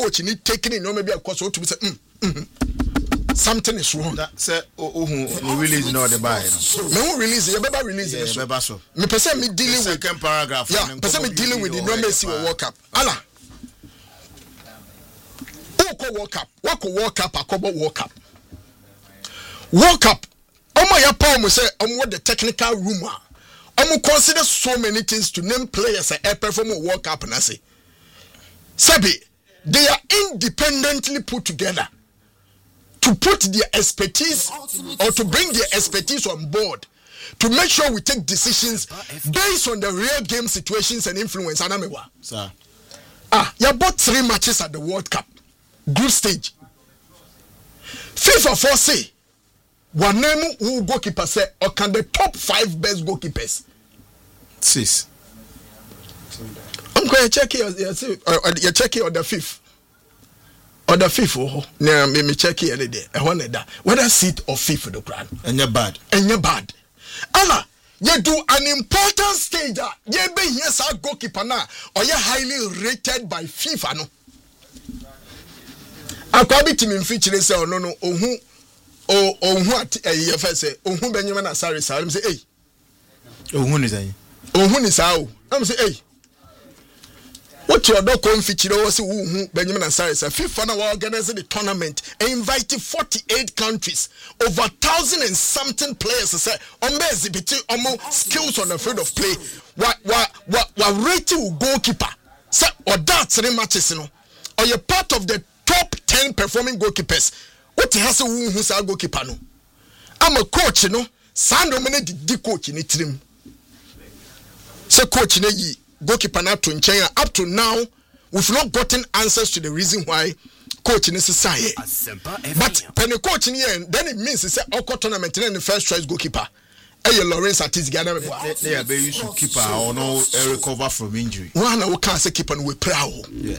coach need taking in no maybe of course to be say something is wrong. That say release no the buy. Me who release you better release it. Yeah, so. Me person me dealing with second paragraph. Yeah, person me dealing with the no Messi World Cup. Allah. Who World Cup? What ko World Cup? Akobo World Cup. World Cup. Omo ya pa omo say omo the technical room a. Omo consider so many things to name players a perform World Cup na say. Sabi, they are independently put together to put their expertise or to bring their expertise on board to make sure we take decisions based on the real game situations and influence. Anamewa. Sir. You bought 3 matches at the World Cup group stage. FIFA for say one name who goalkeeper say or can the top 5 best goalkeepers. 6. I'm going to check here. You check here on the 5th. Or the 5th. Oh, now me check here the day. I want that. Whether seat or 5th the crown. And you're bad. Allah, you do an important stage. You be yes our goalkeeper now, or you highly rated by FIFA no. Akwabi team in feature say no ohun at first say ohun Benjamin Asare say hey. Ohun is say. Ohun is how. I'm say hey. What your dog come feature was Benjamin Asare say FIFA now organizing the tournament and invited 48 countries, over 1,000 and something players say exhibit skills on the field of play. What rating goalkeeper say or that 3 matches no or you're part of the top 10 performing goalkeepers. What has a who's our goalkeeper no? I'm a coach no. Sando mene di coach in it trim. So coach ne yi goalkeeper na to nchen up to now we've not gotten answers to the reason why coach in say. But when the coach in here then it means it's a Oko tournament in the first choice goalkeeper. Lawrence Atis gather they are very used to keeper or no recover from injury. One we can't say keeper we proud. Yeah.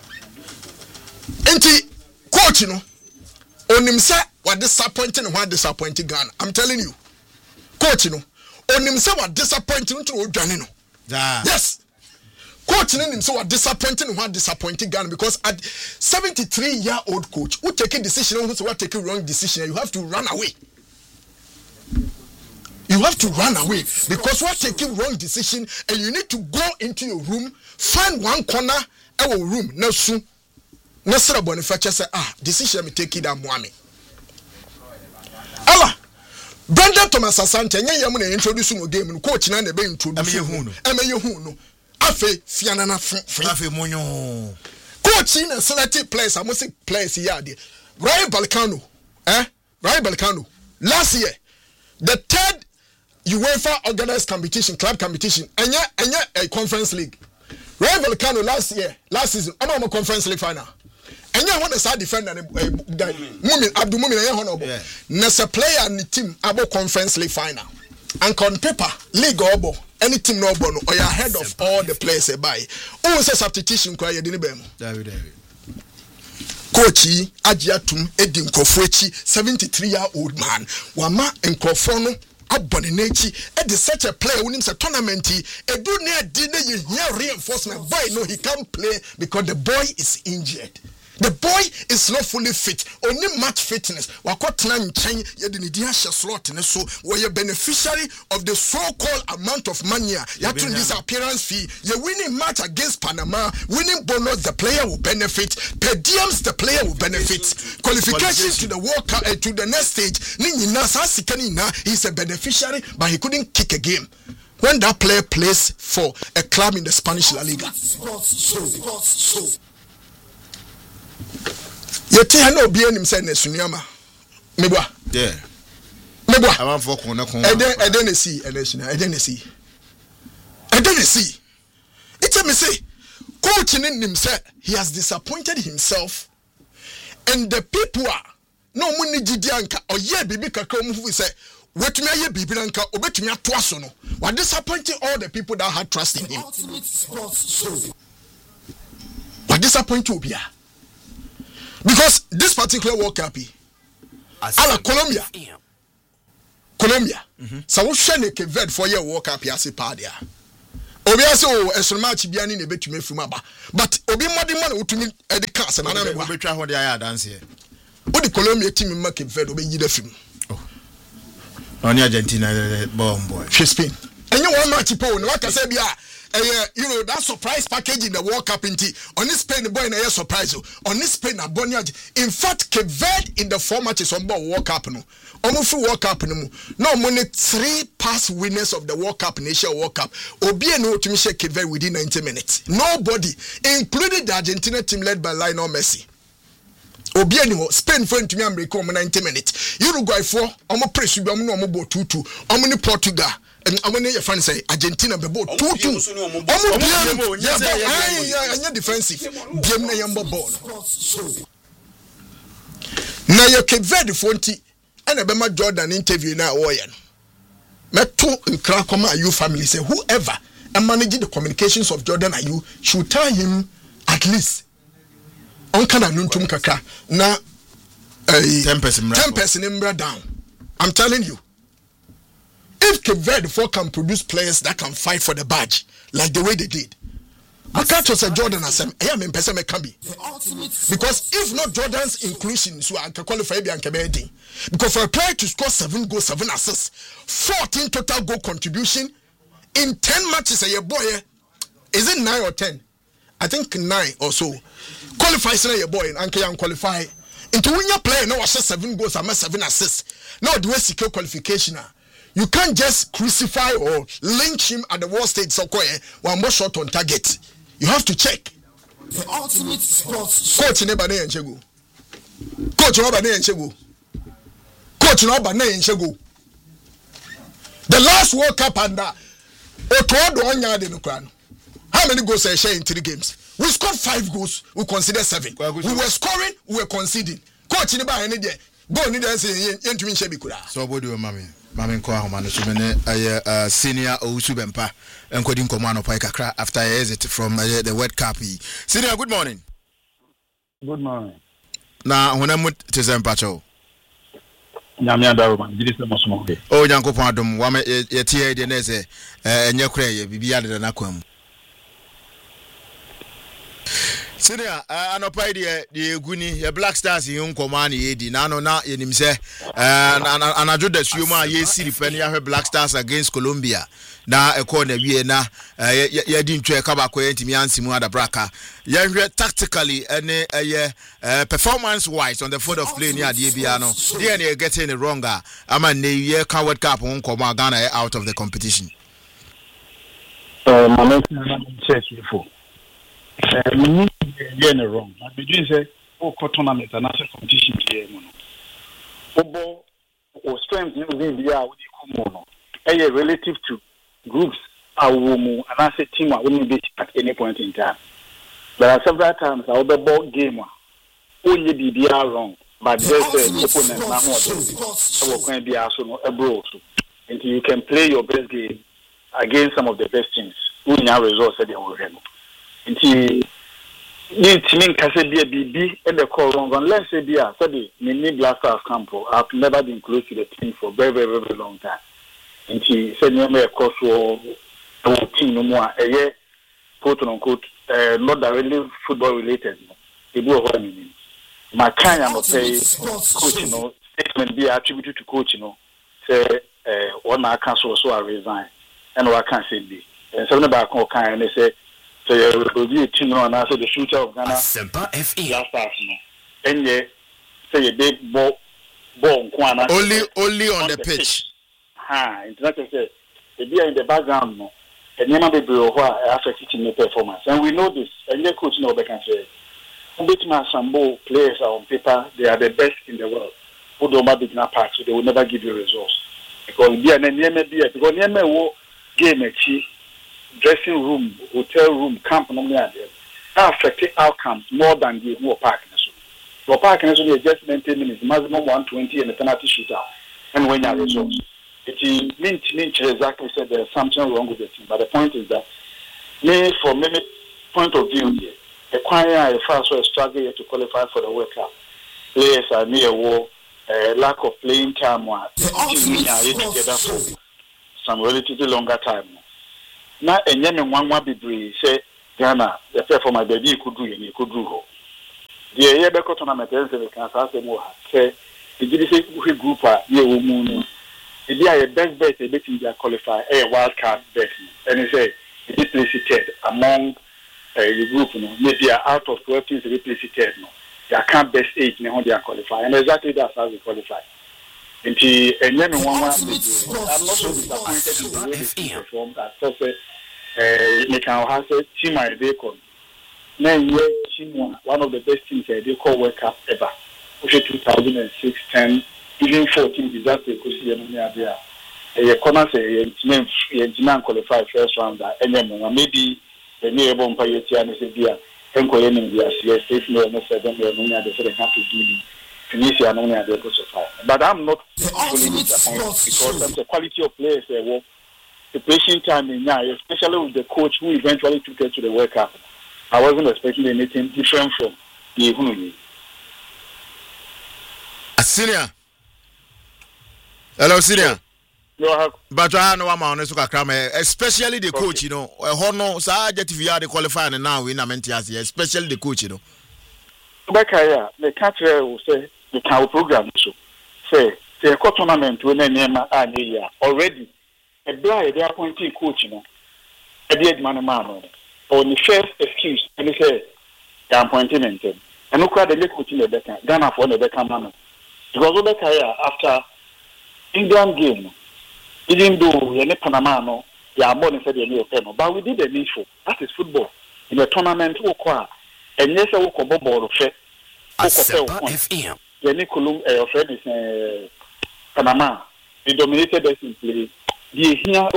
Enti coach no onim say what disappointing and what disappointing Ghana. I'm telling you. Coach no onim say what disappointing to Odwane no. Yes. Coach no say what disappointing and what disappointing Ghana because at 73-year-old coach who take a decision who say what take a wrong decision you have to run away. You have to run away because what taking wrong decision and you need to go into your room, find one corner our room now soon. Nasra Boniface say decision me take it that Mwami. Allah Brenda Thomas Asante nye yamu na introduce mo game coach na be introduce eme hu no afi fiana na afi monyo coach na selected players amosi players here there Rayo Balkano last year the 3rd UEFA organized competition club competition anya a conference league Rayo Balkano last season I'm a conference league final. And you want to start defender Abdul Mumin and honorable. Nessa player and the team about conference league final. And on paper, league obo, any team no bono, or you're ahead of all the players they buy. Who says substitution cry you didn't David. Coachy, Ajiatum, Edim Kofwechi, 73-year-old man. Wama and Kofono, Aboninechi, and such a player wins a tournament. A do near dinner, you hear reinforcement. Boy, no, he can't play because the boy is injured. The boy is not fully fit. Only match fitness. Wakotna nchen yedinidia slot so were a beneficiary of the so-called amount of money. You have to this appearance fee. You're winning match against Panama. Winning bonus, the player will benefit. Per diems, the player will benefit. Qualification to the World Cup to the next stage. He's a beneficiary, but he couldn't kick a game. When that player plays for a club in the Spanish La Liga. Yeti ha no bia nim say na sunyama mebwa I want for kona edenesi it's me say coach nim say he has disappointed himself and the people are no money gidi anka oye bibi kakra mu fu say wetumi aye bibi anka obetumi ato aso no what disappointing all the people that had trust in him what disappoint obia. Because this particular World Cup, Colombia, so we shall make a vet for your World Cup. Yasi padia. obi aso esoro match bia ni na betumi afum aba but obi mode man wotumi e de cast na na me betwa ho de aya dance here odi Colombia team ma Cape Verde obi yi da film oni Argentina bomb boy Spain enye one match po na waka say bia you know that surprise package in the World Cup inti on this Spain boy na surprise on this Spain na bonya in fact Cape Verde in the 4 matches on board World Cup no omo fu World Cup no mu no money 3 past winners of the World Cup nation World Cup obi no otumi share Cape Verde within 90 minutes nobody including the Argentina team led by Lionel Messi obi animo Spain for ntumi America omo 90 minutes Uruguay for omo press bi omo no omo bo 2-2 omo ni Portugal amone your friend say Argentina be ball 2-2 omo yeah defensive biem na yamba ball na your Cape Verde fonti and Bema Jordan interview now oyen meto nkra koma Ayew family say whoever managing the communications of Jordan Ayew should tell him at least on kana nuntum kakra na 10% imbra down. I'm telling you, if Cape Verde can produce players that can fight for the badge like the way they did, I can't just say Jordan as I am in person can be. Because if not Jordan's inclusion, so I can qualify because for a player to score 7 goals, 7 assists, 14 total goal contribution in 10 matches a year, boy, is it 9 or 10? I think 9 or so. Qualifies a year boy and can qualify into when you play now 7 goals and 7 assists. Now the way secure qualification. You can't just crucify or lynch him at the world stage so one more shot on target. You have to check. The ultimate sports coach Nebane and Chego. Coach Robane and Chego. Coach Robane and Chego. The last World Cup under Otodo Onya de Nukran. How many goals are share in 3 games? We scored 5 goals, we consider 7. We were scoring, we were conceding. Coach Nebane and go need to say into Shebikura. So what do you mammy? Mami nko ahoma so mene senior Owusu Bempa enkodi nkomo anopai kakra after a exit from the World Cup. Senior, good morning. Good morning. Na honam tezempa cho. Nyame adawo man, didi se mosomo ke. O nyankopon adom wa me yetie de na se enye kura ye bibia de na kwam. Senior, anopai de guni ye Black Stars yin nkoma na yedi na no na yenim se anajo da suoma ye siri pe na ya Black Stars against Colombia na ekọ na wie na ye di ntwe ka ba ko yentimi ansimu adabraka ye hwe tactically ene performance wise on the field of play ni ade bia no dey na getting it wrong ama na ye ka World Cup nkoma Ghana out of the competition. Mama check for we get it wrong. I begin say, tournament and national competition here, football or strength in the relative to groups are and I say team I wouldn't be at any point in time. There are several times I will be ball game only be wrong, but there's opponent now can be also abroad until you can play your best game against some of the best teams who now results at the overhead. Nti ni team kase bia bibi and the call wrong unless say bia said me Black Stars camp I've never been close to the team for very long time. Nti said me e course so team no more quote unquote not directly football related e do what mean my kind am say coach statement be attributed to coach say one I cancel so I resign and what can say be and something about kind and say so you team on also the future of Ghana Sempa FE Black Stars and say a big ball only on the pitch international say they be in the background and never be affect team performance and we know this and the coach know they can say some players are on paper they are the best in the world who don't have big park so they will never give you results because be an because near game dressing room, hotel room, camp, no more there. That affected outcomes more than the more parking. So parking is only just 90 minutes, maximum 120 and a penalty shootout. And when you have results, it means exactly said there's something wrong with the team. But the point is that, from many point of view here, the choir is fast struggling to qualify for the World Cup. Players are near war, lack of playing time, together for some relatively longer time. na enye me nwanwa bebre say Ghana the performance baby could do you could do ho the year be tournament and say can say mo ha say the GDC group ye wo mu no the dia best bet e betin dia qualify wild card bet and he say he place it among the group no maybe out of 12 teams they place it no they can't best 8 ne ho they qualify and exactly that's how they qualify. And I'm not so disappointed in the way they performed that. So, they can have a team I they call. Now, team one of the best teams they call World Cup ever. 2006, 10, even 14 disaster because you corner say you qualify first round and then maybe the near bomb payeti and say dear and calling the state no 7 they say they have to do it. Tunisia only are able to survive. But I'm not fully disappointed because of the quality of players they were. The patient time in now, especially with the coach who eventually took it to the World Cup. I wasn't expecting anything different from the Hununi. Senior. Hello, Senior. No, but I know I'm on especially the coach, you know. Hono, so I get if you are the qualifying and now in Amentias, especially the coach, you know. Bakaya, the catcher will say the cow program so say the tournament when name already a blind they appointing coach no a dead man on the first excuse and he say the appointment and look at the coach in the better Ghana for the better man because Bakaya after England game even though you're not Panama no you are more than said you're not but we did the needful that is football in the tournament and yes, I will come aboard of FM. The Nicolum friend is Panama. They dominated us in play. The here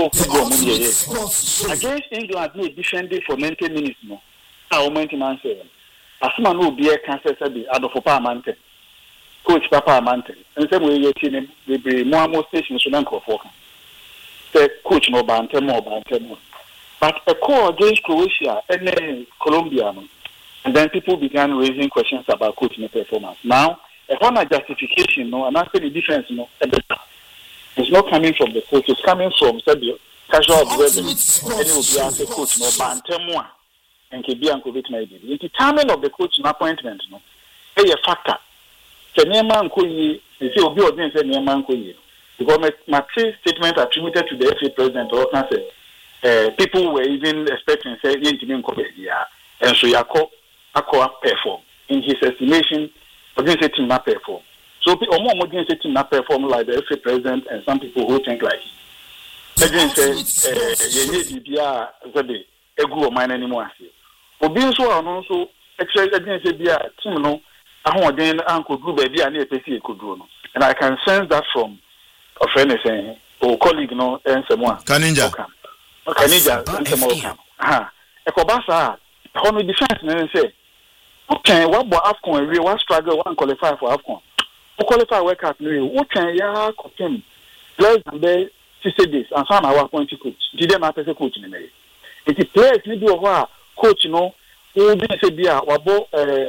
against England, they defended for 90 minutes. No, our maintenance. As man will be a cancer, said out of Papa Mountain, Coach Papa Mountain, and some way your team will be more stations to Uncle for the coach no banter more. But a call against Croatia and then Colombia. And then people began raising questions about coaching performance. Now, upon a justification, no, and after the defense, no, it's not coming from the coach, it's coming from casual observers. And it will be as a coach, no, Bantemwa, and Kibian Kovic maybe. The timing of the coaching appointment, no, a factor. The Neman Koyi, you see, Obi Odin said Neman Koyi. Because my statement attributed to the FA president, or can say, people were even expecting, say, Yentimin Kobe, and so Yako. Aqua perform in his estimation. Against a team not perform. So more against a team not perform like the FA president and some people who think like against you need Zabe a group mine anymore. But being so and also exercise against a team no. I want then uncle group baby and a PC could do no. And I can sense that from a friend saying or colleague no and someone Kaninja and someone Ekobasa on the defense and say okay, what about AFCON? We want struggle, one qualify for AFCON. Who qualify World Cup? Who can ya contain less than 60 days? And some our appointed coach. Did them after coach in the day? If the players need to have coach, you know, who didn't say beer, wabo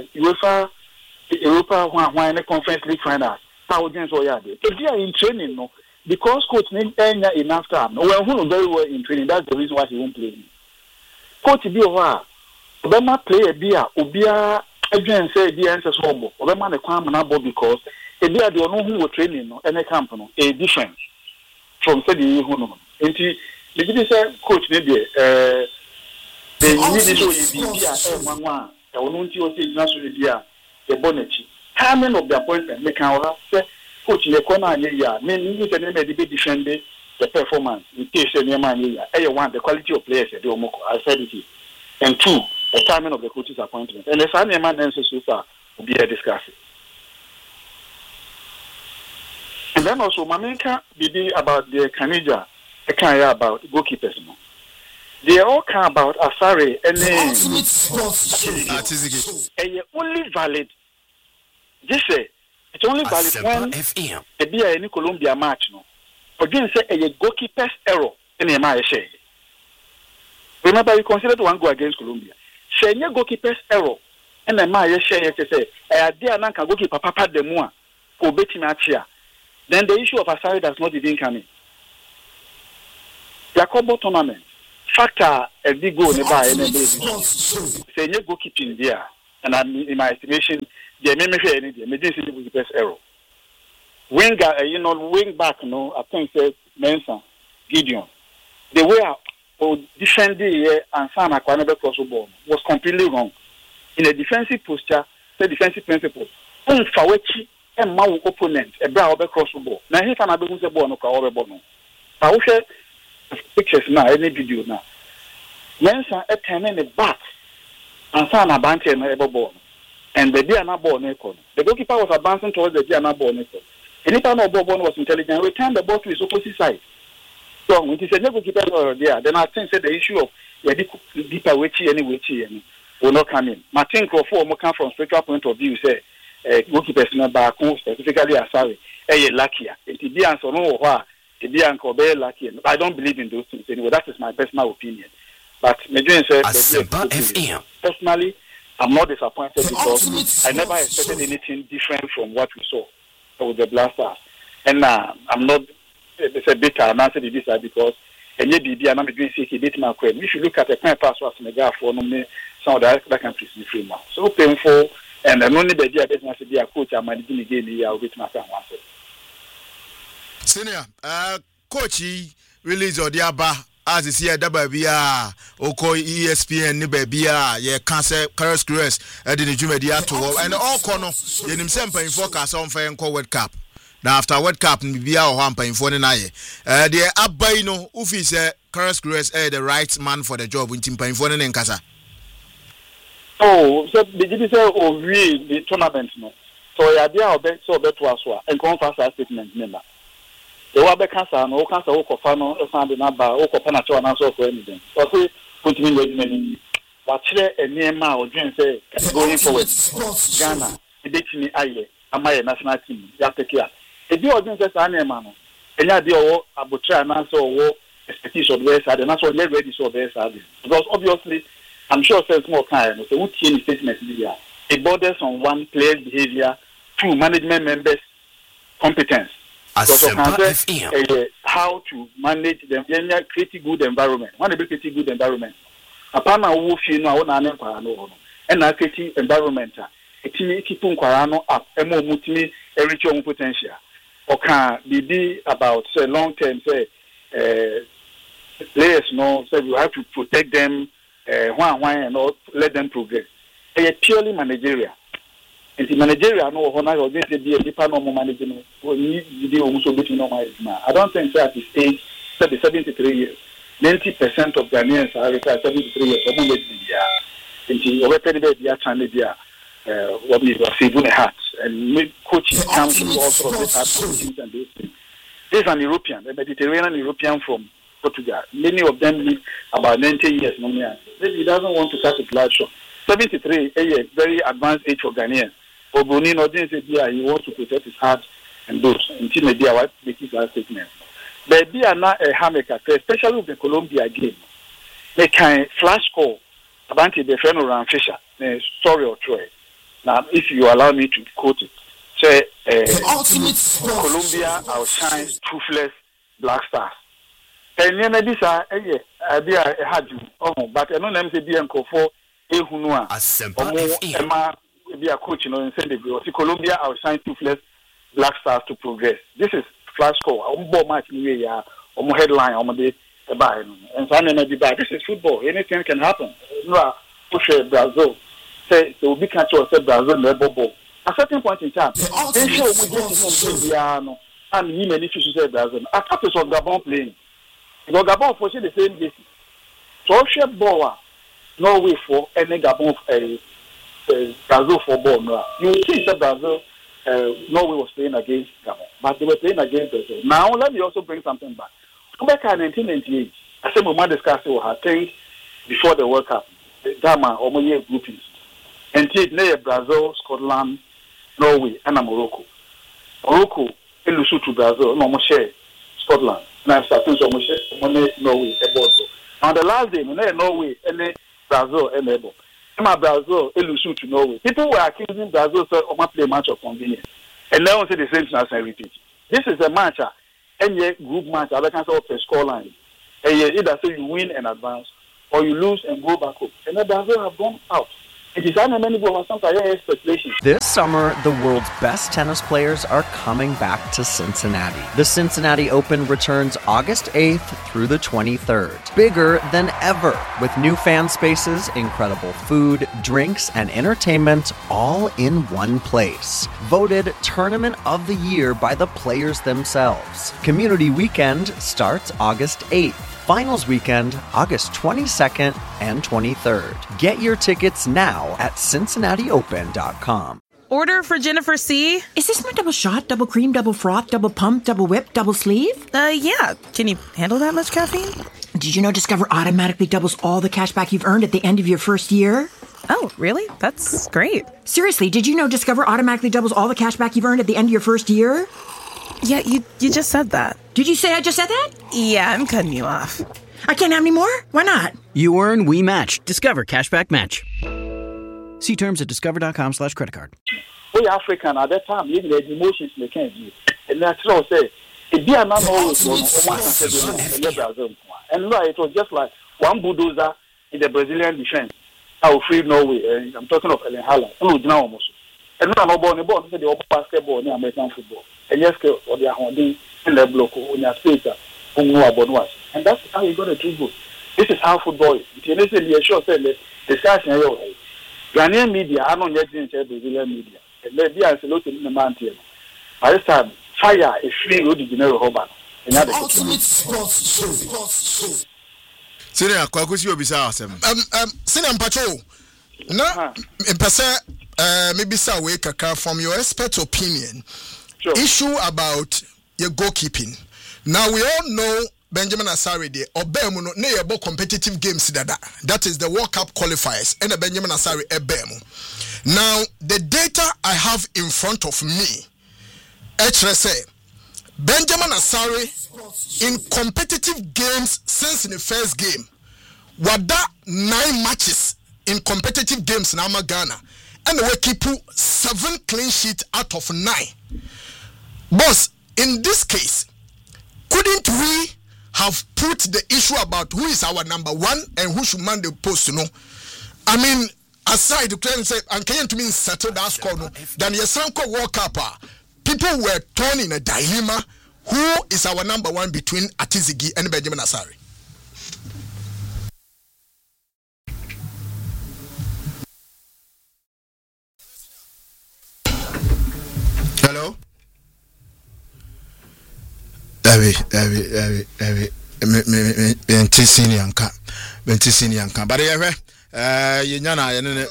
Europa when the conference league finals. How against all yard? If they are in training, no, because coach need enough time. No, we're very well in training. That's the reason why he won't play. Coach be over. Obama play a beer, Obia. Again, say the answer is horrible. Obama the crime and because a beer they know who were training no any camp no a difference from say the who no. Enti the did say coach maybe they need to show the mama. The one who say national beer the bonnet. Timing of the appointment make can say coach the corner year. Mean you can never be defend the performance. In case any man year. One the quality of players they omoko. I said it. And two. The timing of the coach's appointment. And the family man answers so far will be a discussion. And then also, Mamenka be about the Canada, a kind about goalkeepers. They all care about Asare and then only valid. This say it's only valid when a be any Colombia match. No, again say a goalkeeper's error in the MIA. Remember, you considered one go against Colombia. Say your goalkeeper's error, and the Maya say, I dear Nanka goalkeeper Papa de Moa, for betting at here. Then the issue of Asari does not even come in. Jacobo tournament. factor a big goal nearby and say you go keeping there. And in my estimation, the emergency was the best error. Winger, wing back, I think said Mensah, Gideon. The way defending and Sana Kwanebe cross the ball was completely wrong. In a defensive posture, the defensive principle. Fawechi and my opponent, a brow cross the ball. Now, if I'm able to ball, no cover ball. I will share pictures now, any video now. Mensah a 10 in the back and Sana Banti and a ball. And the Diana ball, the goalkeeper was advancing towards the Diana ball. Anytime a ball was intelligent, returned the ball to his opposite side. So when he said never keep there, then I think said the issue of deeper weighty any will not come in. I think more come from spiritual point of view, say goalkeepers not back specifically as sorry, luckier. It be answer no why it be uncle very lucky. I don't believe in those things anyway. That is my personal opinion. But personally, I'm not disappointed because I never expected anything different from what we saw with the Black Stars. And I'm not it's a bit answer this because and maybe I'm not doing CK bit my question. If you look at the kind of pass was Senegal for some of the other countries in free now. So painful and I'm only the idea business to be a coach I'm managing the game here with my family. Senior, coach release or the Abba as is here Dababia Oko ESPN Nibabia, ye cancer Carlos Cruz at the Jumedia to and all corner in himself in focus on fair and World Cup. Now after World Cup bia o hampa in phone na ye the abai no ufi say Carlos Cruz the right man for the job in timpa in phone na nkasa. Oh, so the GP say we the tournament no. So ya dia obe so beto aso and confess statement member. The wa be cancer no cancer wo kofa no e san de na ba wo kofa na cho na so for anything. So say continue with me. But chere enema o dwen say going forward Ghana e betimi aye amaye national team ya take care. If you are doing this animal, and you are the abutra and answer expectation of their side, and that's what they're ready to their side. Because obviously, I'm sure there's more kind. So, what any statement here? It borders on one, player's behavior, two, management members' competence. How to manage them, create a good environment. One, create a good environment. Upon a wolf, you know, and I create environment. A team keep on Quarano up, and more mutiny, a rich own potential. Or can be about say long term say players know say you have to protect them one and not let them progress. They purely managerial. And the managerial no honor or this be a deeper normal management or need the almost between normal. I don't think so at this stage 73 years. 90% of Ghanaians are retired 73 years. And the over what we were saving a hat and coaches come from all sorts of things and those things. This is an European, the Mediterranean European from Portugal. Many of them live about 90 years. Maybe he doesn't want to cut it large short. 73, a very advanced age for Ghanaians. Or Bonino didn't say he wants to protect his heart and those until maybe I want to make his last statement. But they are not a hammer, especially with the Colombia game. They can flash call about the friend around Fisher, the story of Troy. Now, if you allow me to quote it, say, Colombia outshine toothless Black Stars. And you know, this is a hard but I don't know if they for a Emma be a coach, in Sunday. Colombia outshine toothless Black Stars to progress. This is flash call. Match headline and so this is football. Anything can happen. Push Brazil. Say the big country or say Brazil never ball. At a certain point in time, they show we get to and he many issues say Brazil. I thought it was Gabon playing. Because Gabon for the same basis. So share ball Norway for any Gabon Brazil for ball. You will see that Brazil Norway was playing against Gabon, but they were playing against Brazil. Now let me also bring something back. Come back in 1998. I said we might discuss it. I think before the World Cup, Dama or my groupings. And take near Brazil, Scotland, Norway, and Morocco. Morocco, elusu to Brazil, no more share Scotland. Now starting so much Norway, on the last day, Norway, and Brazil, and Ebo. Brazil, elusu to Norway. People were accusing Brazil of play match of convenience. And now say the same thing as I repeat. This is a match, and group match, other kinds of score line. Either say you win and advance, or you lose and go back home. And Brazil have gone out. It is many people have speculation. This summer, the world's best tennis players are coming back to Cincinnati. The Cincinnati Open returns August 8th through the 23rd. Bigger than ever, with new fan spaces, incredible food, drinks, and entertainment all in one place. Voted Tournament of the Year by the players themselves. Community Weekend starts August 8th. Finals weekend, August 22nd and 23rd. Get your tickets now at CincinnatiOpen.com. Order for Jennifer C. Is this my double shot, double cream, double froth, double pump, double whip, double sleeve? Yeah. Can you handle that much caffeine? Did you know Discover automatically doubles all the cash back you've earned at the end of your first year? Oh, really? That's great. Seriously, did you know Discover automatically doubles all the cash back you've earned at the end of your first year? Yeah, you just said that. Did you say I just said that? Yeah, I'm cutting you off. I can't have any more? Why not? You earn, we match. Discover Cashback Match. See terms at discover.com/creditcard. We African at that time, even the emotions they can't do. And that's what I say. It be another always Brazil. And no, it was just like one bulldozer in the Brazilian defense. I will free Norway. I'm talking of Ellen Haaland. And no born the ball, the basketball in American football. And yes, or they are holding in the block on your space. And that's how you got to do good. This is how football is. If you sure say the session Ghanaian media, I don't yet into Brazilian media. And they be as a lot in the mountain. By this time, fire is free Rio de Janeiro Hoban. Ultimate Sports Show. Senior, Kwakusi Obisa. Senior Pacho. No, maybe say from your expert opinion. Sure. Issue about your goalkeeping. Now we all know Benjamin Asare de Obemu no yebo competitive games dada. That is the World Cup qualifiers and the Benjamin Asare Ebemu. Now the data I have in front of me, say Benjamin Asare in competitive games since the first game, wada 9 matches in competitive games in Ghana, and we keep 7 clean sheets out of 9. Boss, in this case, couldn't we have put the issue about who is our number 1 and who should man the post, you know? I mean, aside the claim say, and can to me settle that score, no? Then your Sanko World Cup, people were torn in a dilemma. Who is our number 1 between Atizigi and Benjamin Asare? Hello? Benti senior anka. But you nyana yene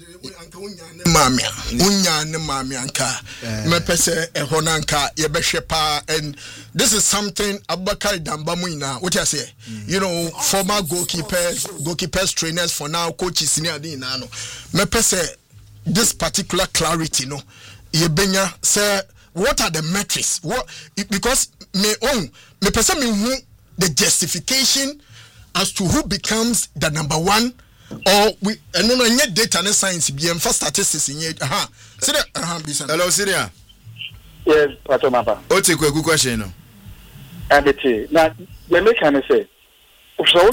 mami anka. Me pese ehona anka ye behwe pa, and this is something Abubakar Dambamuina, what I say, you know, former goalkeepers trainers for now, coaches senior din na no. Me pese this particular clarity no. Ye benya say what are the metrics? What because me person me who the justification as to who becomes the number 1, or we no any data and science be for statistics in it. Hello, Syria. Yes, Patomapa. What's a quick question? And it now the make can say so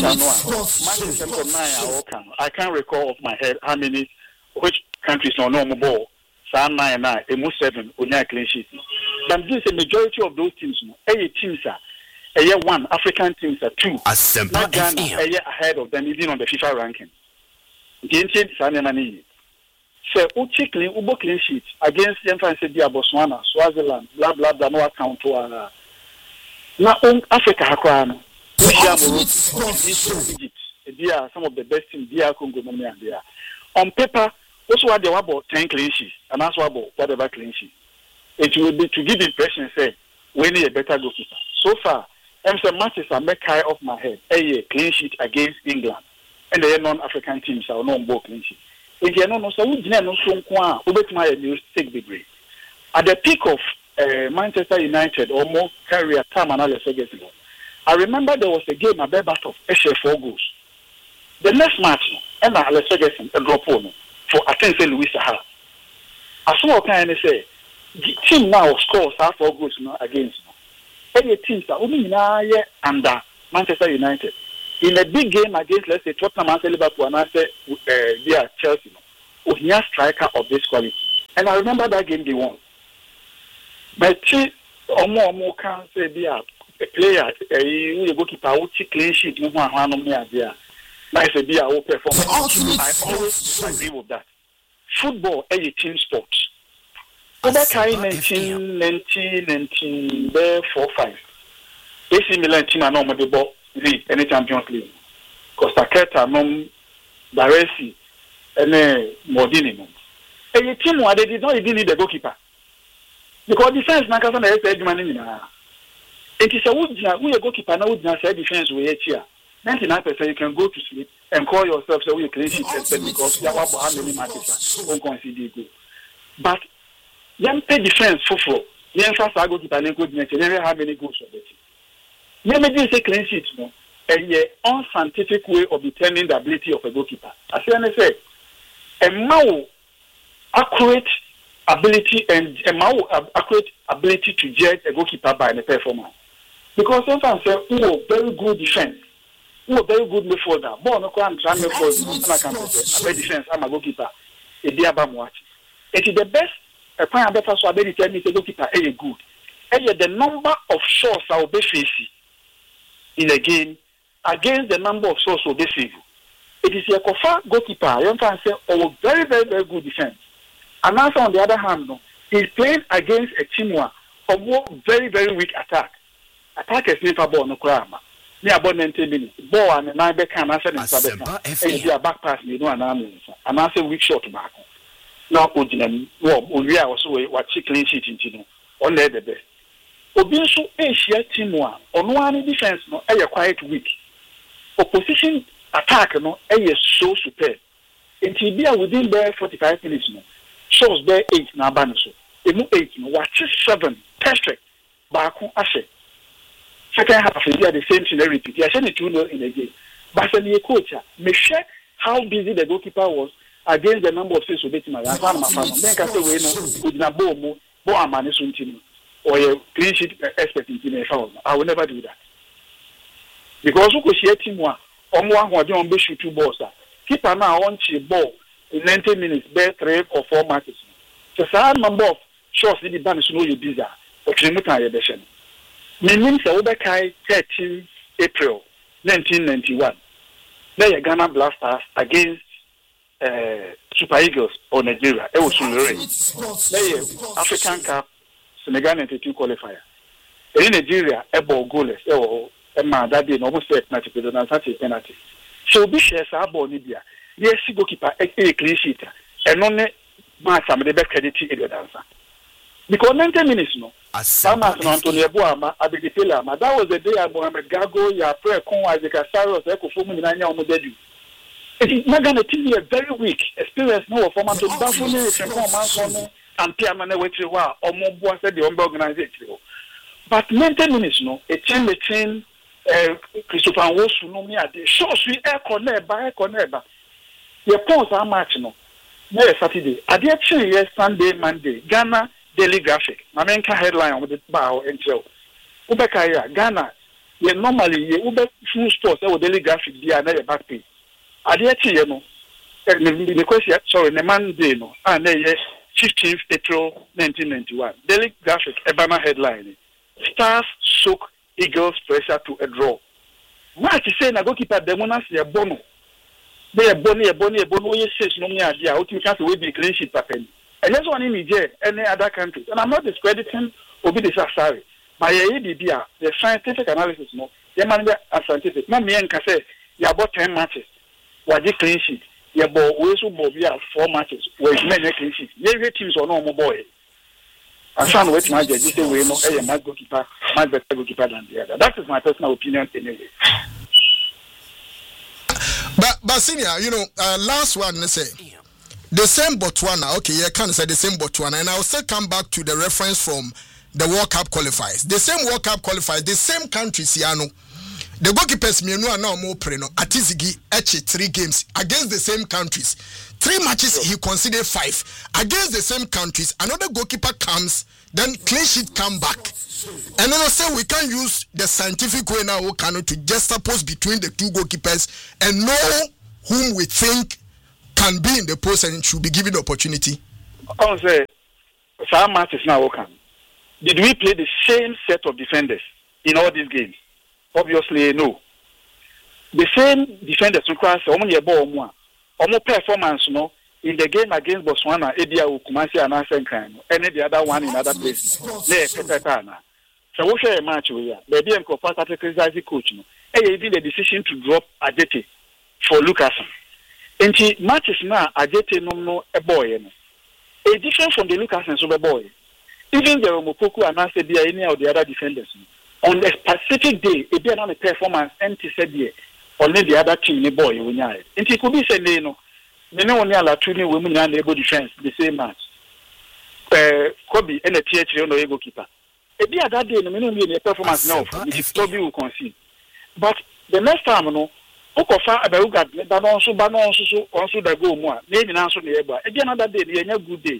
data I can't recall off my head how many which countries no normal ball. 9 almost 7 on clean sheet. But this is a majority of those teams. Teams are 1, African teams are 2. Not Ghana ahead of them even on the FIFA ranking. The teams are money. So clean clean sheet against Botswana, Swaziland, blah blah blah no account to now Africa Hakwano. They are some of the best teams. They are Congo there. On paper. Also, what they were about 10 clean sheets, and that's what about whatever clean sheet. It will be to give the impression, say, we need a better goalkeeper. So far, some matches are make high off my head. A clean sheet against England, and the non-African teams are no more clean sheet. If you know, so we didn't know my mistake degree. At the peak of Manchester United or more career time and Alex Ferguson, I remember there was a game at the back of 4 goals. The next match, and Alex Ferguson a drop on. For attention, Louis Sahara. As well, can I say, the team now scores 4 goals against. Every team are only under Manchester United. In a big game against, let's say, Tottenham and Liverpool, and I say, Chelsea, he has striker of this quality. And I remember that game they won. But Omo can say, a player, a goalkeeper, who clean sheet, no one there. Nice idea, who perform. I always agree with that. Football is a team sport. That kind 1994-5. AC Milan team are not the ball league, any Champions League. Costa Curta, Baresi, and Mordini. A team where they did not even need a goalkeeper. Because defense, Nakasa, is the money. It is a goalkeeper, now defense we here. 99% you can go to sleep and call yourself so you clean sheet because you have how many matches won't consider good. But young pay defense for young fast goalkeeper and good match, never have any goals for the team. Never did say clean sheet, no, a unscientific way of determining the ability of a goalkeeper. As I say, a more accurate ability and a more accurate ability to judge a goalkeeper by the performance. Because sometimes say, oh, very good defense. Oh, very good midfielder. But no can try midfielder. I can say, defense. I'm a goalkeeper. It is the best. A point better so I better tell me the goalkeeper is good. And the number of shots I will be facing in a game against the number of shots will be saved. It is a Kofa goalkeeper. You can say, oh, very, very, very good defense. And also on the other hand, no, he's playing against a team of very, very weak attack. Attack is never ball no crime. Near about 90 minutes. Ball and 9 back and answer in Sabeka. Back pass, you know, and answer weak shot back. Now, Odinam, we are also what clean sheet into on the best. Obinsu Asia team one, on one defense, no, a quite weak. Opposition attack, no, a so superb. In TBA within there 45 minutes, no, shows there 8 na baniso. Emu 8, no, watch 7, perfect. Baku Ashe. Second half of the year, the same thing, they repeat. I said it 2-0 in a game. But the coach, me check how busy the goalkeeper was against the number of saves we beat him. I found my father. Then I say, we know, bo amani suntino, or a clean sheet expecting in a foul. I will never do that. Because who could share team one, on one who don't be shoot 2 balls. Keeper now on the ball in 90 minutes, bear 3 or 4 matches. So, a number of shots in the band is no bizarre, or Trimutan edition. Meaning, Obekai 13 April 1991. There Ghana Blasters against Super Eagles or Nigeria. It was Sulere. There African Cup Senegal 92 qualifier. In Nigeria, a ball goalless. That day almost set penalty. So be shares our ball Libya. Yes, goalkeeper a clean sheet. And only match I'm the best credit to the dancer. Because 90 minutes, no. Antonio Boama, Abidipela, that was the day I Mohamed Gago, ya prayer con Isaac Saros, Echo Fomu Nanya Omodedu. It is not going to be a very weak experience, no, for man to Bafuni, and Piamane Wetriwa, or Momboa said the organization. But 90 minutes, no, a team between Christopher Wosu, no, me at the show, sweet air corner, by corner. Your points are match, no. Next Saturday, I did 2 years, Sunday, Monday, Ghana. Daily Graphic. My main headline with the bow and show. Ubekaya, Ghana, you normally Ube full sports or Daily Graphic, they are never back page. I dare you know, the question, sorry, the Monday, no, and they 15th April 1991. Daily Graphic, Ebama headline. Stars soak Eagles pressure to a draw. What is saying, I go keep at the Monassia Bono. They are Bonnie, yes, no me idea. How to cast away the clean sheet pattern. And that's one in Niger, any other countries. And I'm not discrediting Obi Desasari. But the scientific analysis, no, the man are scientific. No, me and Kase, you about 10 matches. What the clean sheet? You about also 4 matches. Where it's many clean sheet. Every teams are no more boy. I'm trying to wait my judge. This way, no, a match goalkeeper, much better goalkeeper than the other. That is my personal opinion anyway. But senior, you know, last one, let's say. The same Botswana, okay, you can say the same Botswana, and I'll still come back to the reference from the World Cup qualifiers. The same World Cup qualifiers, the same countries, Siano. the goalkeepers mienu are now more preno. Atizigi eche 3 games against the same countries. 3 matches he considered 5 against the same countries. Another goalkeeper comes, then clean sheet come back. And then I say we can use the scientific way now to juxtapose between the 2 goalkeepers and know whom we think can be in the post and should be given the opportunity. I say, some matches now okay. Did we play the same set of defenders in all these games? Obviously, no. The same defenders requires only a ball more. Almost performance, no, in the game against Botswana, Edia Kumasi and Asenkan, any the other one in other places. So we share a match with you. The DM started criticizing coach. No, he did the decision to drop Ajete for Lucasen. And the matches now Ajete no a boy. A different from the Lucasen so a boy. Even the Romopoku and Asedia any of the other defenders. On a specific day, it be another performance empty said here. Only the other team the boy when you and it could be said no only allow 2 women and able defense the same match. Kobe and a TH on the goalkeeper. It be that day no mean a performance now if Toby will concede. But the next time no Okofa about that also the goal more. Maybe answer the able. Again another day the good day.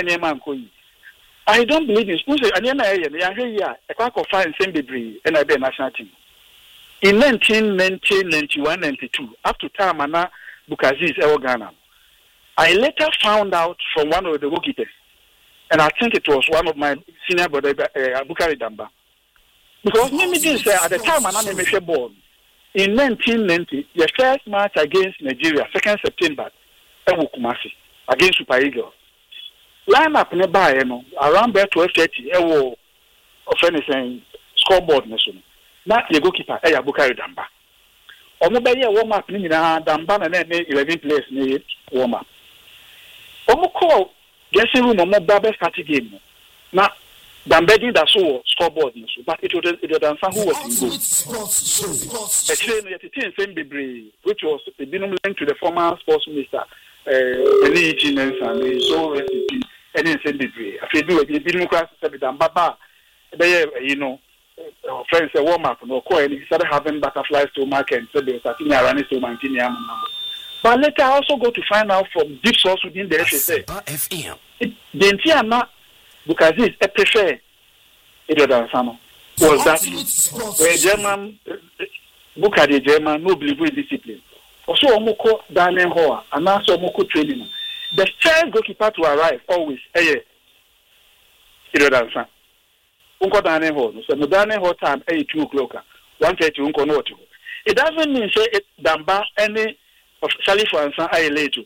I don't believe in school. I hear a crack of fire and same degree and I be a national team. In 1990, 91, 92, up to time, Anna Bukazi's Ghana, I later found out from one of the goalkeepers, and I think it was one of my senior brother, Bukari Damba. Because maybe say at the time, Anna Meshe born in 1990, the first match against Nigeria, 2nd September, Kumasi against Super Eagles. Line up nearby, around there 12:30, offending scoreboard. Na the goalkeeper Bukari Damba. Omo be ye warm up ni na Damba na 11 players ni warm up. Omo call dressing room omo ba start game. Na Damba did that so scoreboard so but it was Danfa who was in goal. Actually the same Bebre which was a binum linked to the former sports minister Eli Chinens and so recipe and then same Bebre. I feel do a binum class Damba ba you know friends a warm up no call and he started having butterfly stomach and so they started running stomach in the but later I also go to find out from deep source within the FSA the entire because it's a prefer was that where German Buka the German no believe in discipline also omoko Daniel Hoa and also omoko training the first goalkeeper to arrive always Unko Dane Hall, so no Dane Hall time 2 o'clock, 1:30 Unko no. It doesn't mean say Damba any of Salifo and San I late.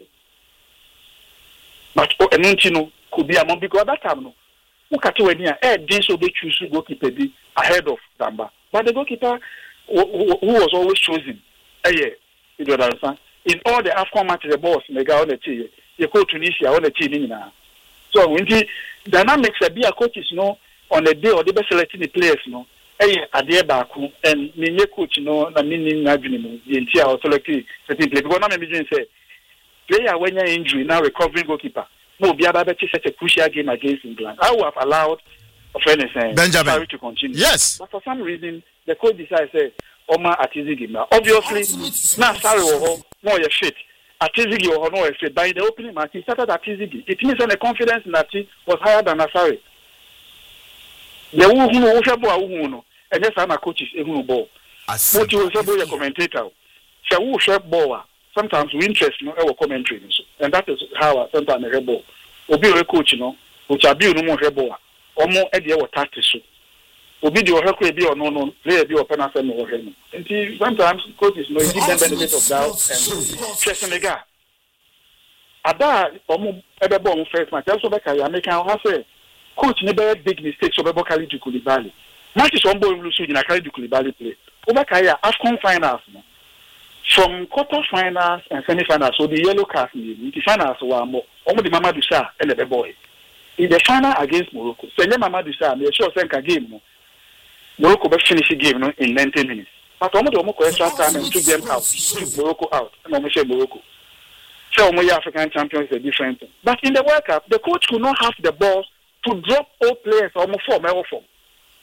But Enunchino could be among because that time no. Ukatu when this will be choose goalkeeper be ahead of Damba. But the goalkeeper who was always chosen, in all the AFCON matches the boss mega on the team, you go to Tunisia on the team now. So when the dynamics be a coaches on the day or they be selecting the players adhere back and me coach na me na adwene the entire selecting certain players because na me begin say player when you injury now recovering goalkeeper no be able to set a crucial game against England. I would have allowed Benjamin to continue. Yes, but for some reason the coach decided say Omar Atizigi now obviously now sorry no you fit Atizigi or no fit by the opening match he started Atizigi. It means that the confidence in Ati was higher than Asari. The who shabo and just ana coaches ehunu ball. What you shabo commentator. So who shabo ball sometimes we interest our commentary and that is how sometimes I ball. Obi we coach which abi no mo shabo omo e dey water so. Obi dey o be or no player be open as no no. And sometimes coaches give them benefit of doubt and stress mega. Ada omo ebe ball first match also be carry American how say coach never big mistakes over Khalid Koulibaly. Matches one boy lose in a Khalid Koulibaly play. Over Kaya AFCON finals from quarter finals and semi finals. So the yellow card in the finals were more. Almost the Mamadou Sarr and the boy in the final against Morocco. So then Mamadou Sarr, they sure send a game. Morocco be finish the game in 90 minutes. But almost the Morocco extra time and took them out, took Morocco out, and almost Morocco. So we African champions is a different thing. But in the World Cup, the coach could not have the balls to drop all players almost form.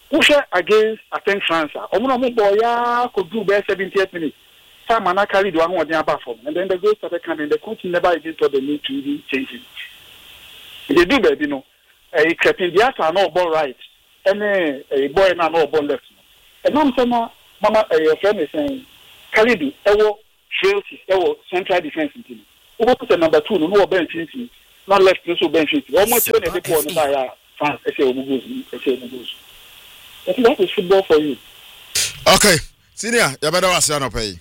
against I think France. Omuno could do best 70th minute. Samana carried one more than from, and then the goal started coming. The coach never even thought they need to be changing. They do that, you know. A captain, the answer no ball right, and a boy no ball left. And I'm saying, Mama, your friend is saying, Kalidu, Ewo, Chelsea, Ewo, central defense team. Who put the number 2, no bench team, not left, no bench team. Almost 20 people on the France, I say, Omugozi. That is football for you. Okay, senior, you better was no pay.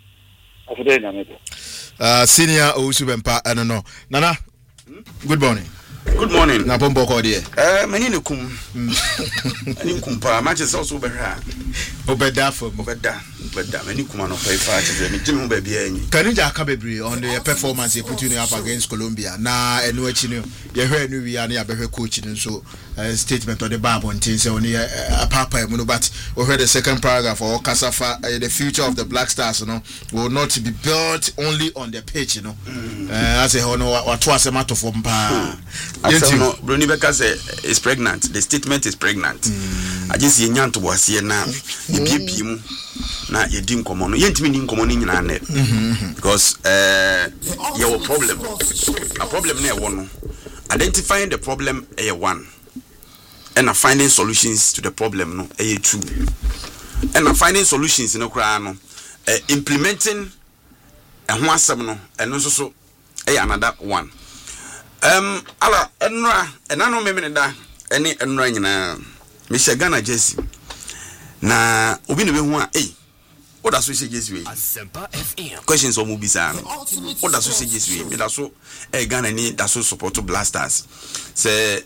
Senior Osubempa, I don't know. Nana, good morning. Good morning. Na pombo ko de. Mani ne kum. Mani kum pa ma chese so behra. Obeda for Obeda mani kum no pa ifa chese me jim ho ba bia anyi. Kanija aka bebre on the performance they put you up against Colombia. Na enu achi no ye hwe enu wi ya behwe coach no so statement on the Bible until say on papa mu no but we heard the second paragraph or Kasafa the future of the Black Stars will not be built only on the pitch as a hono what was a matter for mpa. Bruni Beka say is pregnant. The statement is pregnant. I just yenyan to was here now. The BB mu na ye dim komo no. Yentimi ni komo ni nyina na because your problem. A problem na one. Identifying the problem one. And finding solutions to the problem no 2. And finding solutions no kra no implementing ho asem no and so another one. Ala enra enano memene da ene enra nyina me hye Ghana jersey na obi ne be hu a oda so hye jersey we Asempa FM questions o mu bisa no oda so hye jersey we me da so Ghana ni da so support Blasters say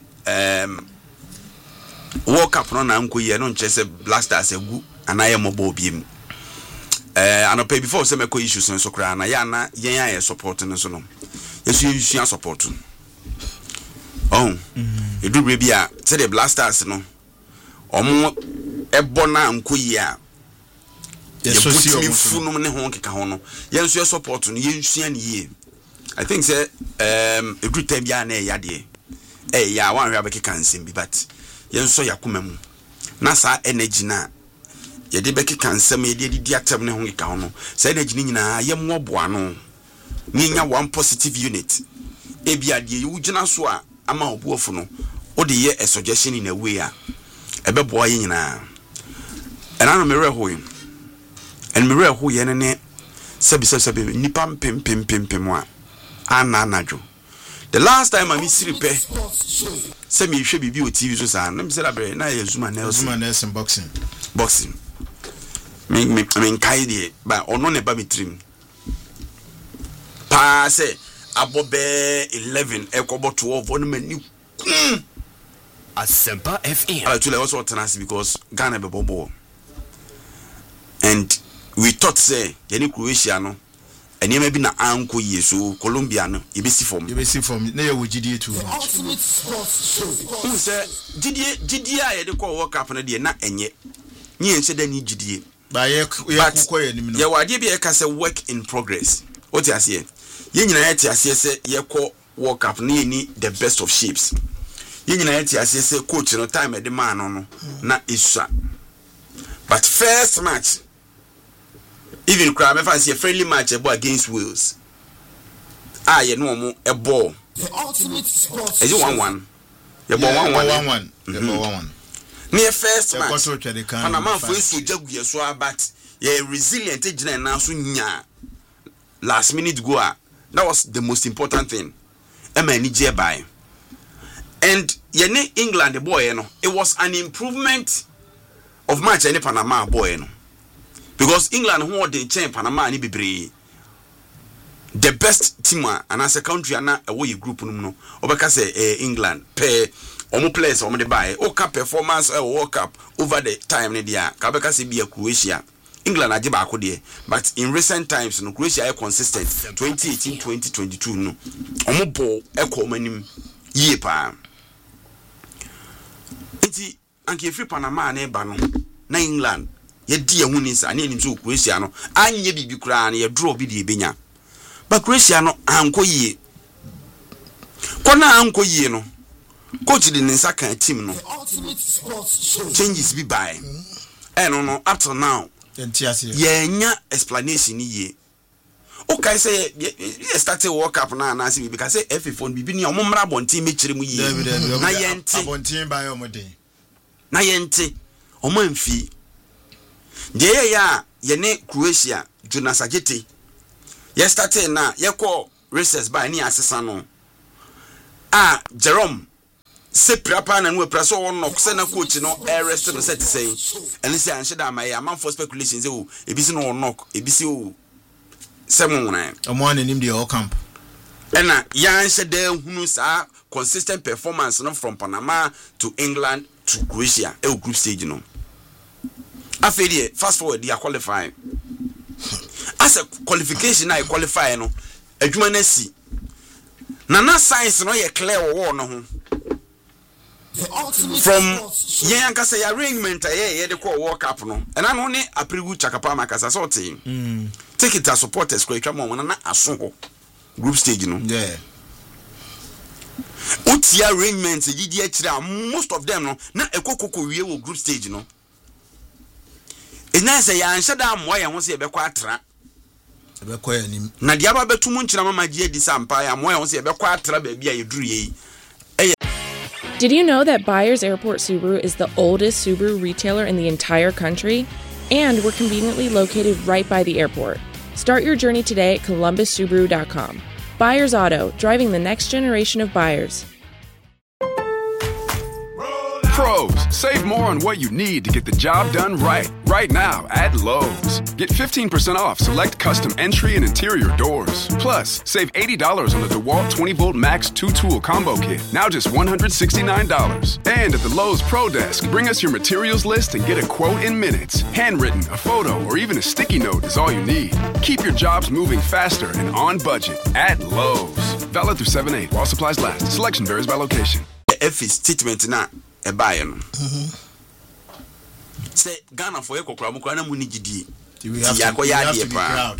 World Cup no na nko ye no nche se Blasters egu anaye mobo biem anope before se meko issues so kra na ya na yen ya support no so no yesu support edubre bia say the Blasters no omo ebo na nko ye a yesu si funu ne ho keka ho no yensu support no yensu an ye I think say every time ya na ya de ya wan hwa be keka nsem bi but yenso yakoma mu na sa energy na ye de be keka nsem ye de di atem ne ho keka ho no sa energy ni nyina ye mwoboa no nya one positive unit e bia de ye wugina so a ama obuofo no o de ye a suggestion in a way a ebe boa ye nyina ana no mere ho ye ne sebi nipa pem a anadwo. The last time I miss repair, say me should be TV so sa. Let me say that na ye Zuma Nelson boxing. Me kai dey, but ono ne ba me trim. Pa say abobe 11 ekobo 12 on mani. Asempa FM. I tell you also tenacity because Ghana be bobo. And we thought say any Croatia no and you may be na anko yesu Colombia no yebesi form na ye wo gidie too much say gidie a ye de ko World Cup na de na enye ni ense da ni gidie ba ye koye ni no ye wade bi e ka say work in progress what you say ye nyina ye ti ase say ye ko World Cup na ye ni the best of shapes ye nyina ye ti ase say coach no time e de man no na isua but first match even crab if I see a friendly match against Wales. You know a ball. The ultimate sports. Is it 1-1? You ball 1-1. 1-1. Near first match. Panama first to Jaguar so but yeah resilient agent now so nya last minute go. That was the most important thing. Nije by. And ye England the boy it was an improvement of match any Panama boy because England who the chain Panama ni bebre the best team and as a country and a group no obeka say England pay omo players omo de buy o cap performance World Cup over the time ni dia ka obeka say be Croatia England aje ba akode but in recent times no Croatia are consistent 2018 2022 no omo ball manim yie pa enti anke free Panama na ba no na England ye di ehun ni sa na enim so Croatia no anye bibi kura na ye draw bi de ebenya but Croatia no anko yie kona anko yie no coach the Ninsaka team no changes be by no up till now yeah explanation ye okay say you started work up now and see because say FA phone bibi ni omomra bontin mechire mu ye na yente bontin by omode na yente omanfi de ya ye ne Croatia Jonas Ajete ye started na ye call races by ni asesa no Jerome se prapa na no press on no se na coach no arrest no set say and say an sheda my man for speculations e ebisi no knock ebisi o semunna omo anim the all camp ena yan sheda hunu sa consistent performance no from Panama to England to Croatia e group stage no afedi fast forward they are qualifying as a qualification I qualify no adwuma na si Nana science no ye clear wo no ho from yen ka say arrangement ye de call World Cup no and I no ne aprewu chakapa makasa so te take it as supporters kwa twa mo na aso ho group stage no yeah uti arrangement gidi a kire most of them no na ekokoko wie wo group stage no ena say ya nhyeda amwa ye ho se be kwa atra na dia ba betum nkyira mama gie di sampa ya moya ho se be kwa atra ba bia yeduru yi. Did you know that Byers Airport Subaru is the oldest Subaru retailer in the entire country? And we're conveniently located right by the airport. Start your journey today at columbussubaru.com. Byers Auto, driving the next generation of buyers. Pros, save more on what you need to get the job done right. Right now at Lowe's. Get 15% off select custom entry and interior doors. Plus, save $80 on the DeWalt 20-volt Max 2-tool combo kit. Now just $169. And at the Lowe's Pro Desk, bring us your materials list and get a quote in minutes. Handwritten, a photo, or even a sticky note is all you need. Keep your jobs moving faster and on budget at Lowe's. Valid through 7/8 while supplies last. Selection varies by location. FA statement na e buy no say Ghana for e kokora mu kwa na mu ni gidi ya ko ya de pa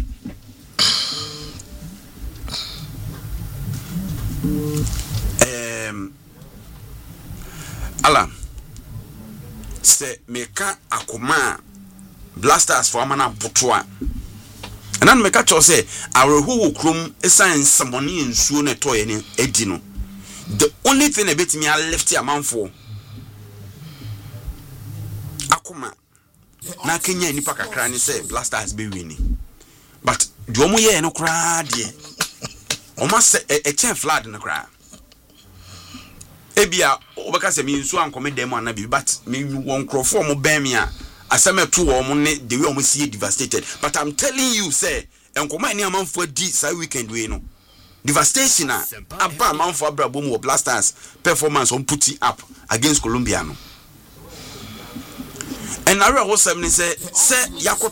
ala say meka akoma Blasters for amana botoa and meka cho say awehu krom esan samoni nsuo ne toye ne edi no the only thing a bit me I left your man for akuma na Kenya nipa kakra ni say Blasters be winning but do omo ye no kra de omo say a chen flood no kra ebia obeka say me nsu ankome dem anabi but me won crofo mo ben me a aseme to omo ne the way omo see devastated but I'm telling you say enkoma ni amanfo di say weekend we no devastation apa man for Abrabom or Blasters performance on putting up against Colombia no. And I was saying say Yako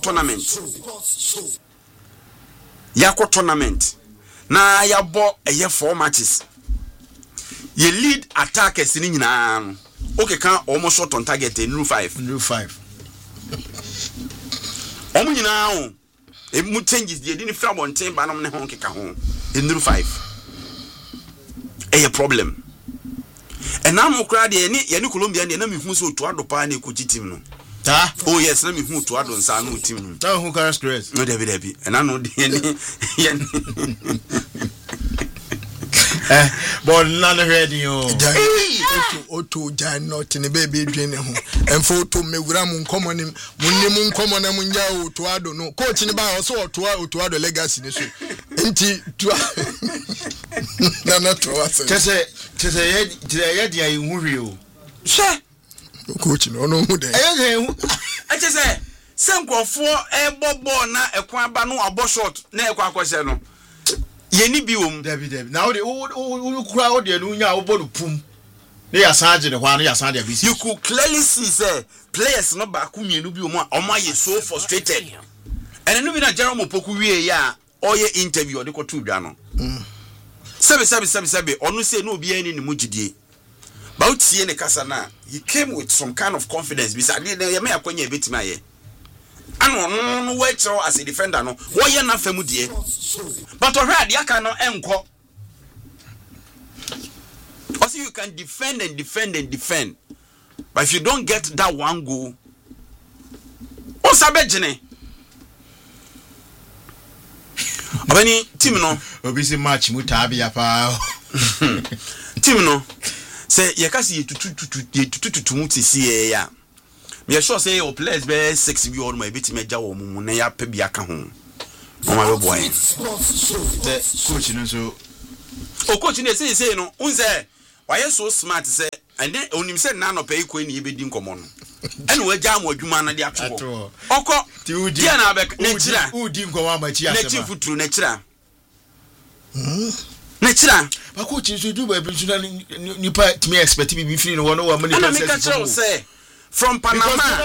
tournament na ya bo eye 4 matches ye lead attackers ni nyina okay kan almost shot on target in 5 omu nyina o e mu changes dey didn't from on team ba no ne ho keka ho in 5 a problem and now mo kra de ni Colombia de na me hu so to adopa na ekoji team no ta oh yes na me hu to adon sa no team no na hu car stress no debi and I know de ni but none ready o oto jan not in a baby drain ho and photo me wura mu nkomo nim munnim nkomo na munya oto ado no coach ni ba so oto ado legacy ni so enti to na to wase tese ye dia ihuri o she coach no hu de tese senkrofo e bobo na ekwan ba no abo short na ekwa akwose no yeni bi wom David now the kura o de no nya wo bodu pum ne ya sanje ne hwa no ya sanje bi you could clearly see say players no ba ku mienu bi wom omo aye so frustrated and no bi na Jerome Opoku wie ya oye interview o de ko tu dwa no sabe onu say no obi ani ni mugidie ba utie ne kasa na he came with some kind of confidence bi say dey me akonya betima aye ano no wait as a defender no wo ye na famu die but ohwe ade aka no enko o because you can defend and defend and defend, but if you don't get that one goal, what's a bedjene? Obani team no obisi match mutabi apa team no say yakasi tutu muti see ya me sure say your players be 6 bi on my bit me jawo mu na ya pa bi aka ho o ma boy the coach no so o coach no say no unse why so smart say and then onim say na no pay ko ni e be di nkomo no ene wa ja mo adwuma na de ato oko dia na be na kira udi nkomo amachi asema na chief futuru na kira na kira ba coach so do ba bi so na nipa timi expect bi free no one many percent say from Panama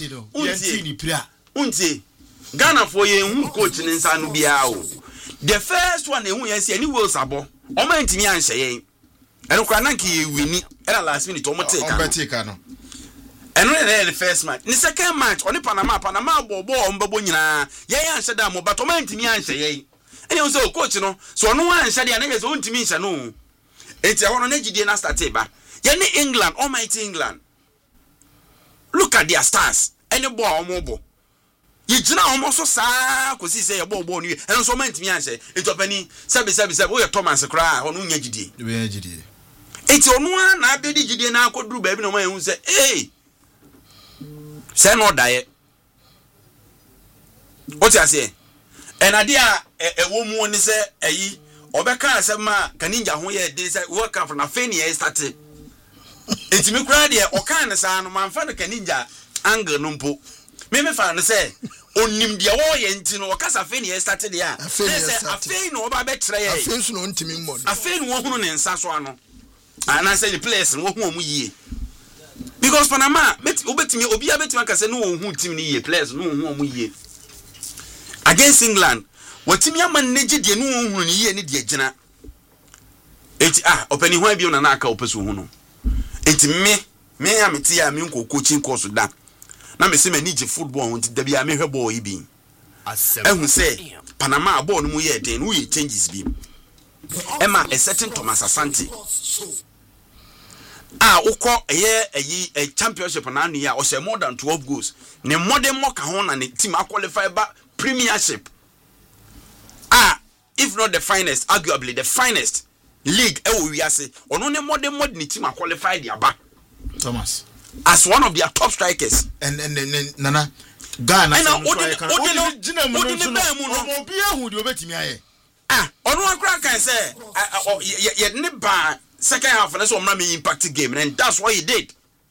unti Ghana for ye hu coach ni nsa no bia o the first one ehu ye say any Wales abo o ma ntimi anhye ye eno kwa nanki ye wini era last minute o mo take no eno the first match the second match oni Panama bobo o mbabo nyina ye ya anhye da mo but o ma ntimi anhye ye ene o say coach no so no anhye dia na ye so ntimi anhye no enti ahono na gidie na start ba ye ni England almighty England. Look at their stars. Any boy or mobile. You know almost so sad because he say a boy you and so meant me answer. It's opening 777. Oh, Thomas cry on Unyagidi. It's on one. I did it now. Could do baby no man who say, hey, say no diet. What I say? And idea a woman is a ye or Becca Sama Kaninja who ye this work out from a fanny started. It's me cry there or kind of son man fan Kaninja anger numpo. Me fan say onim dia wo ye ntino o kasa fe ne started there. Say afen no ba betray. Afen so no ntimi mmod. Afen wo hunu ne nsa so ano. And I say the players wo hu omu yie. Because Panama obetimi obi abetimi akase no wo hu team ni yie players no hu omu yie. Against England, watimi aman neje de no wo hu ni yie ne de agina. Eti opani ho abi na aka opeso hu no. Eti me ya meti ya me nko coaching course da. Na me se me nije football won ti da bia me hwe ball yi bi. Ehun say Panama ball no mu ye den wo ye changes bi. Emma a certain Thomas Asante. Ukọ a championship na anu ya o say more than 12 goals. Ne modern mo ka ho na ne team qualify ba premiership. If not the finest, arguably the finest league we are say ono ne modern ni team qualify the aba. Thomas as one of their top strikers and Nana Ghana and ono akra kan say ye ne ba second half na so me impact game and that's what he did.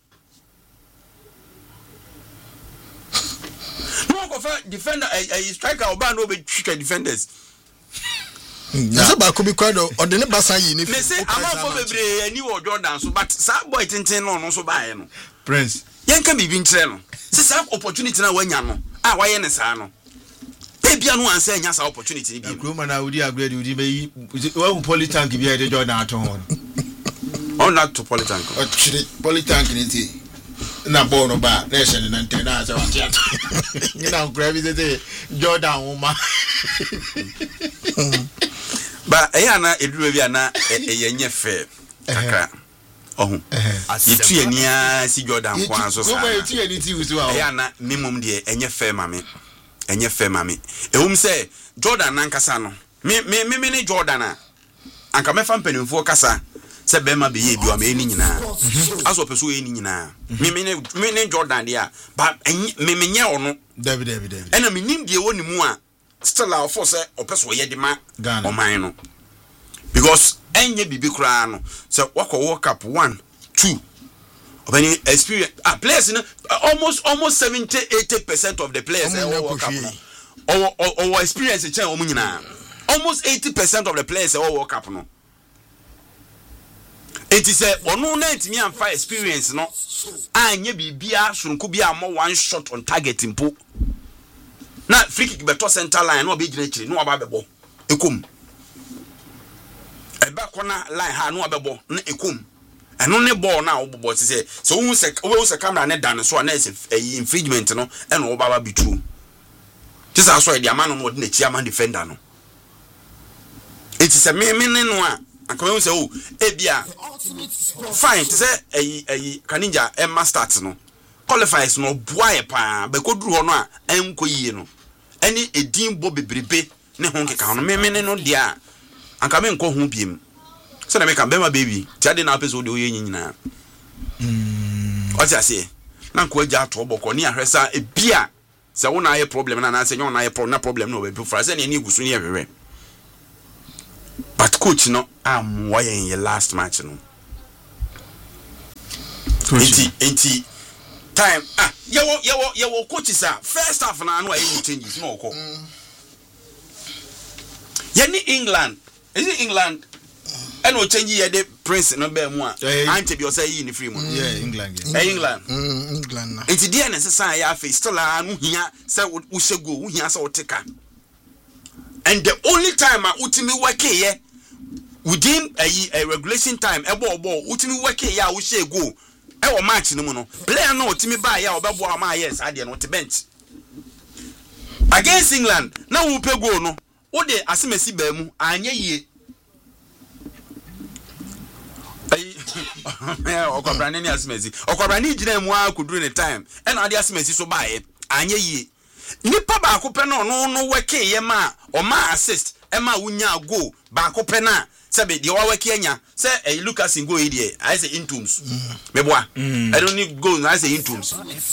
No go for defender a striker oba no be trick defenders. Nasa ba ko bi kwado o de ne basa yi ni. Me say amafo bebre ani wo Jordan so but sa boy tintin no so baaye no. Prince Yanka bibi nkyere no. Se sa opportunity na wanya no. Waye ne sa no. Bia no ansa nya sa opportunity bi. Kroma na udi agree udi be we Polytank bi e de Jordan ato ho. On not to Polytank. O chiri Polytank ni ti. Na ball no ba na ehye ne nten na asa wati ato. Ni na nkura bi de Jordan woma. Ba na eduru bi ana yenye fair. Aka. Ohun. Yitu ania si Jordan kwa so sa. Go yitu ani ti wusu a. Na minimum de enye fair mame. Enye fair mame. Ehum say Jordan nankasa no. Me ni Jordan a. Anka mefa mpanimfo kasa. Se bema be ye bi o me ni nyina. Aso peso ye ni nyina. Me ni Jordan dia. Ba me nye ono. David. Ena me nim de woni mu a. Still our force opeso ye de ma o man no. Because enye bibi kra no. So wako World Cup 1, 2. When experience players almost 70-80% of the players World Cup no. Or experience change o nyina. Almost 80% of the players World Cup no. It is a ono na ntimi amfa experience no. Anye bibia sonko bia mo one shot on target impo. Na free kick beto center line no be gina chiri no aba bebo. Ekom. Eba kona line ha no abebo na ekom. Eno ne ball na obobo say so who se camera ne dan so na infringement no e no oba be true. Just as why the man no dey na chiama defender no. It is a me no a anka we say oh ebia fine to say kaninja Emma starts no qualifiers no boy pa be koduru ho no a enko yie no eni edin bo bebrebe ne ho nkeka ho no me no dia anka me nko ho biem so na me kan be ma baby tiade na pese ode oye nyina o ti ase na nko agya to oboko ni ahwesa ebia se wo na aye problem na se nyo na aye problem no be for say na ni gusu ni ehwehwe but coach no am why in your last match no enti time you coach is first half na no any changes no ko yani England is it England and no change ye the prince no be mu a ante bi o say yi ni free mu England England enti dia na sesa ya face still no hia say wo shego wo hia say wo teka and the only time utimi work here within a regulation time ebo utimi work here wo shego e wo match no mu no player no utimi ba ya obebo ama yes ade no te bench against England na wo pe goal no wo de asemesi ba mu anye yie okobrani ni asemesi okobrani gina mu akuduru ne time e na ade asemesi so ba ye anye yie nipa ba ko pe no work ye ma o ma assist e ma wunya goal ba ko pe na se be de wa work anya se Lucas go e de I say intums meboa I don't need goal I say intums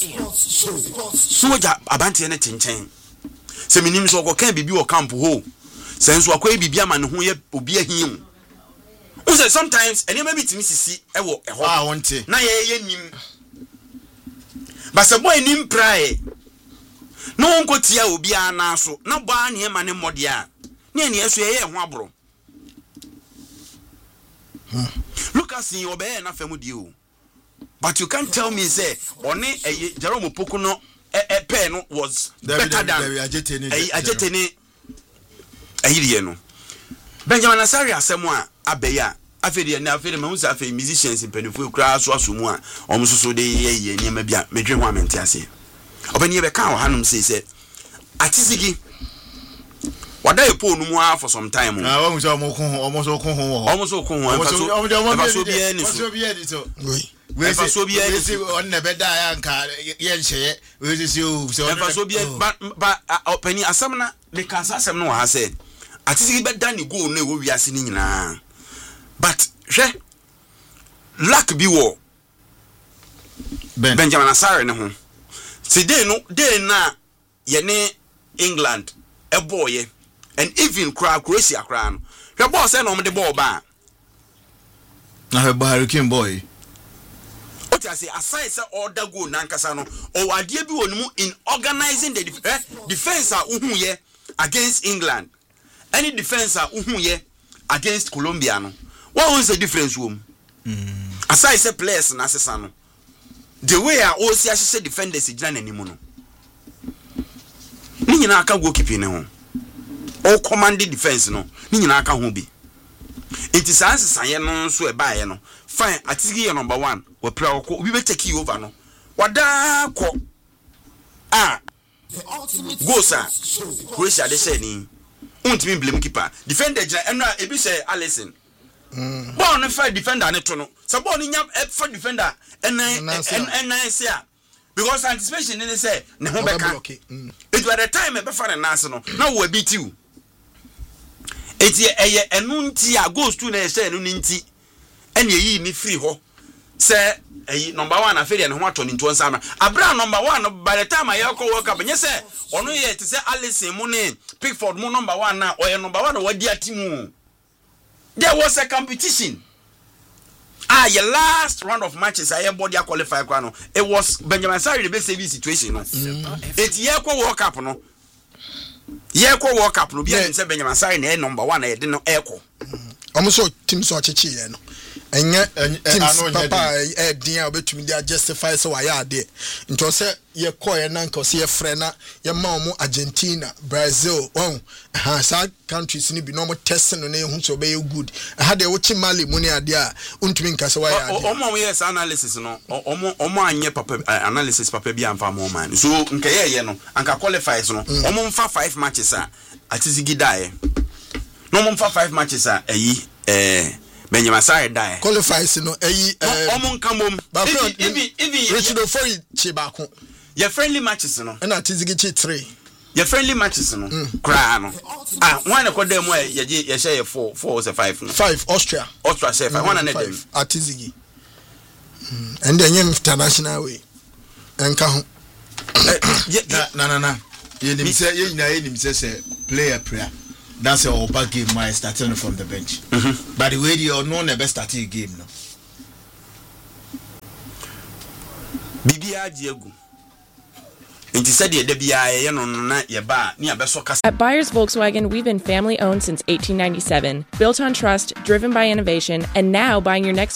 so ja abante ne chenchen se minim so ko kan bibi o camp ho se nso akwa bibi ama ne ho ye obi ahim o say sometimes ene ma bitimi sisi e wo e ho wonte na ye nim ba se boy nim prae no nko tia obi ana so na ba ne ma ne mmode a ne ne eso ye ho abro Lucas in obey na famu di o but you can't tell me say oni Jerome Opoku no pen no was better than ajeteni ayiriye no Benjamin Asari asemu a abeya afedi na afedi me unsa afedi musicians penifo kura so asomu a omsoso de ye niam bia medwe ho amenti ase obani be kan hanum say atisigi wada e po no mu for some time ah wa so mo kun almost kun ho almost kun ho so bi eni so we so bi eni on na be da ya nka ye nhye we so bi ba opani asam na de kansa asam no ha say atisigi be da ni go no e wo wiase ni nyina but hwe lack bi wo Benjamin Asare ne ho today no day na ye ne England e boy and even Croatia crown the boss say no me the ball ba na he Hurricane boy what I say aside say order go na nkasa no o ade bi wonu in organizing the defense uhu ye against England any defense uhu ye against Colombia no what was the difference wom aside say players na asesa no the way all see say defenders gina nanimu no ni nyina aka goalkeeping ne ho all commanding defense no ni nyina aka ho bi enti sanse ye no so e baaye no fine atigi ye number 1 we pra ko obi be take over no wada ko gosa Croatia de say ni untimi blame keeper defender gina eno ebi say Alisson ball no fa defender ne to no so ball ni nya fa defender en say because anticipation ni say ne ho beka it was the time e be fa na nase no na wo beat you eti eye enu nti a goes to na say enu nti ene yi ni free ho say number 1 aferi ne ho ato ni nto nsa abra number 1 by the time I call work up nye say onu ye te say Alisson mu ne Pickford mu number 1 na oye number 1 wadi atimu there was a competition your last round of matches I body qualify kwano it was Benjamin Asare the best service situation no it ye ko World Cup no bi an say Benjamin Asare na number 1 e de no eko omo team so chechi ye no enye team papa dia obetumi dia justify so wa ya de nto say ye call ye na nko say ye frɛ na ye ma omo Argentina Brazil sa countries ni bi no mo test no na ehu so be good ha de wo chi Mali mu ne ade a untumi nka say wa ya de omo yes analysis no omo anye papa analysis papa bi amfa mo man so nka ye no anka qualifies no omo mfa 5 matches a atizigi dae no omo mfa 5 matches a Benjamin Sai die qualifies no omon kamom even Richard Ofori chi baako your friendly matches no and Atizigi chi 3 your friendly matches no cry no one na kodem ye share 4 or 5 Austria say 5 one na dem Atizigi and then international way enka ho na yenim say player prayer that's a back game my starting from the bench by the way you know never start a game no bibia diegu At Buyers Volkswagen, we've been family owned since 1897, built on trust, driven by innovation, and now buying your next